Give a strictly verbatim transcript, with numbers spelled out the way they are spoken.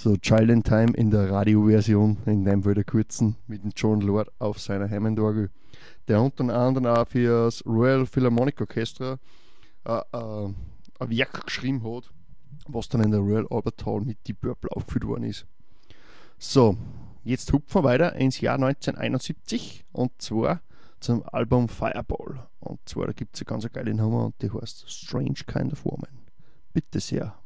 So Child in Time in der Radioversion, in dem Fall der kurzen, mit dem John Lord auf seiner Hammond-Orgel, der unter anderem auch für das Royal Philharmonic Orchestra äh, äh, ein Werk geschrieben hat, was dann in der Royal Albert Hall mit Deep Purple aufgeführt worden ist. So, jetzt hupfen wir weiter ins Jahr neunzehnhunderteinundsiebzig und zwar zum Album Fireball. Und zwar, da gibt es eine ganz geile Nummer und die heißt Strange Kind of Woman. Bitte sehr.